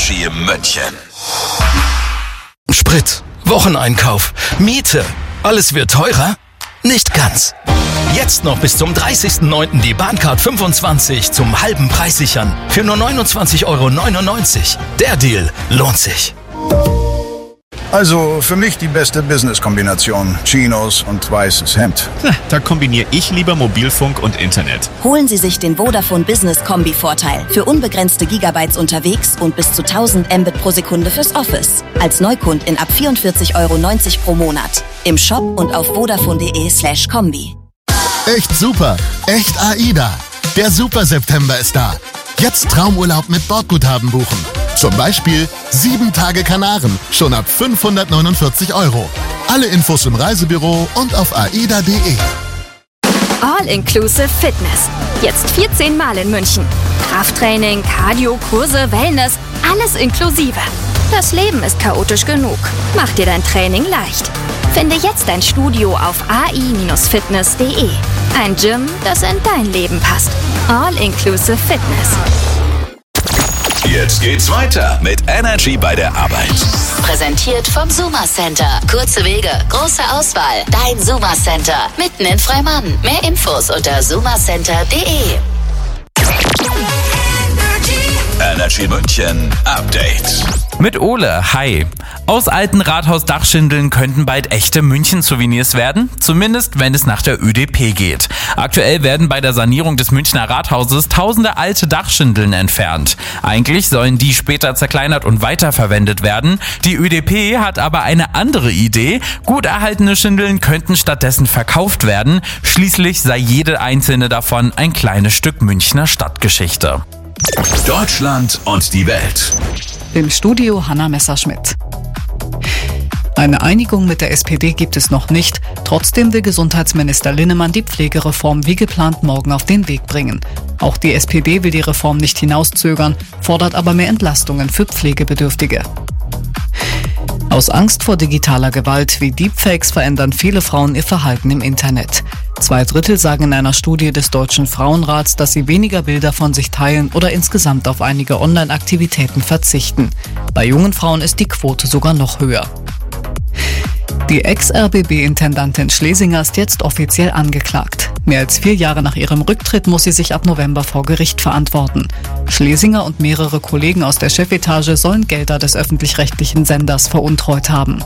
Energy München. Sprit, Wocheneinkauf, Miete. Alles wird teurer? Nicht ganz. Jetzt noch bis zum 30.09. die Bahncard 25 zum halben Preis sichern. Für nur 29,99 €. Der Deal lohnt sich. Also für mich die beste Business-Kombination. Chinos und weißes Hemd. Da kombiniere ich lieber Mobilfunk und Internet. Holen Sie sich den Vodafone Business Kombi-Vorteil für unbegrenzte Gigabytes unterwegs und bis zu 1000 Mbit pro Sekunde fürs Office. Als Neukundin ab 44,90 € pro Monat. Im Shop und auf vodafone.de/kombi. Echt super, echt AIDA. Der Super September ist da. Jetzt Traumurlaub mit Bordguthaben buchen. Zum Beispiel 7 Tage Kanaren, schon ab 549 €. Alle Infos im Reisebüro und auf aida.de. All-Inclusive Fitness. Jetzt 14 Mal in München. Krafttraining, Cardio, Kurse, Wellness, alles inklusive. Das Leben ist chaotisch genug. Mach dir dein Training leicht. Finde jetzt ein Studio auf ai-fitness.de. Ein Gym, das in dein Leben passt. All-Inclusive Fitness. Jetzt geht's weiter mit Energy bei der Arbeit. Präsentiert vom Suma Center. Kurze Wege, große Auswahl. Dein Suma Center. Mitten in Freimann. Mehr Infos unter sumacenter.de. Energy München Update. Mit Ole, hi. Aus alten Rathausdachschindeln könnten bald echte München-Souvenirs werden, zumindest wenn es nach der ÖDP geht. Aktuell werden bei der Sanierung des Münchner Rathauses tausende alte Dachschindeln entfernt. Eigentlich sollen die später zerkleinert und weiterverwendet werden. Die ÖDP hat aber eine andere Idee. Gut erhaltene Schindeln könnten stattdessen verkauft werden. Schließlich sei jede einzelne davon ein kleines Stück Münchner Stadtgeschichte. Deutschland und die Welt. Im Studio Hanna Messerschmidt. Eine Einigung mit der SPD gibt es noch nicht. Trotzdem will Gesundheitsminister Linnemann die Pflegereform wie geplant morgen auf den Weg bringen. Auch die SPD will die Reform nicht hinauszögern, fordert aber mehr Entlastungen für Pflegebedürftige. Aus Angst vor digitaler Gewalt wie Deepfakes verändern viele Frauen ihr Verhalten im Internet. 2/3 sagen in einer Studie des Deutschen Frauenrats, dass sie weniger Bilder von sich teilen oder insgesamt auf einige Online-Aktivitäten verzichten. Bei jungen Frauen ist die Quote sogar noch höher. Die Ex-RBB-Intendantin Schlesinger ist jetzt offiziell angeklagt. Mehr als 4 Jahre nach ihrem Rücktritt muss sie sich ab November vor Gericht verantworten. Schlesinger und mehrere Kollegen aus der Chefetage sollen Gelder des öffentlich-rechtlichen Senders veruntreut haben.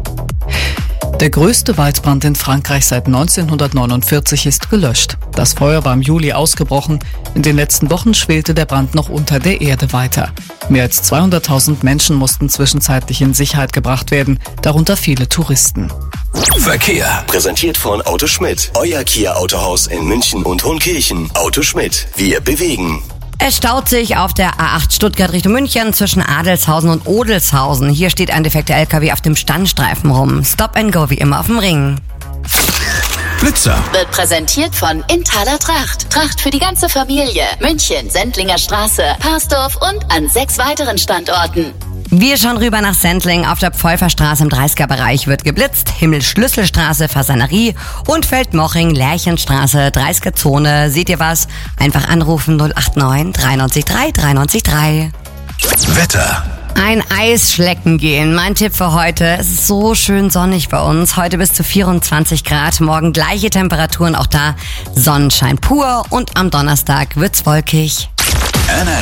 Der größte Waldbrand in Frankreich seit 1949 ist gelöscht. Das Feuer war im Juli ausgebrochen. In den letzten Wochen schwelte der Brand noch unter der Erde weiter. Mehr als 200.000 Menschen mussten zwischenzeitlich in Sicherheit gebracht werden, darunter viele Touristen. Verkehr. Präsentiert von Auto Schmidt. Euer Kia Autohaus in München und Hohenkirchen. Auto Schmidt. Wir bewegen. Es staut sich auf der A8 Stuttgart Richtung München zwischen Adelshausen und Odelshausen. Hier steht ein defekter LKW auf dem Standstreifen rum. Stop and go wie immer auf dem Ring. Blitzer. Wird präsentiert von Inthaler Tracht. Tracht für die ganze Familie. München, Sendlinger Straße, Parsdorf und an 6 weiteren Standorten. Wir schauen rüber nach Sendling. Auf der Pfeuferstraße im 30er-Bereich wird geblitzt. Himmel-Schlüsselstraße, Fasanerie und Feldmoching, Lärchenstraße, 30er-Zone. Seht ihr was? Einfach anrufen 089 93 3 93 3. Wetter. Ein Eisschlecken gehen. Mein Tipp für heute. Es ist so schön sonnig bei uns. Heute bis zu 24 Grad. Morgen gleiche Temperaturen. Auch da Sonnenschein pur. Und am Donnerstag wird's wolkig.